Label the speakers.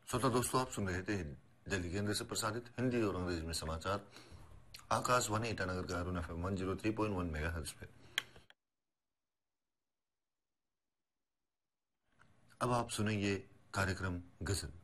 Speaker 1: श्रोता दोस्तों, आप सुन रहे थे दिल्ली केंद्र से प्रसारित हिंदी और अंग्रेजी में समाचार आकाशवाणी ईटानगर का अरुण FM 103.1 मेगाहर्ट्ज पे। अब आप सुनेंगे कार्यक्रम गजल।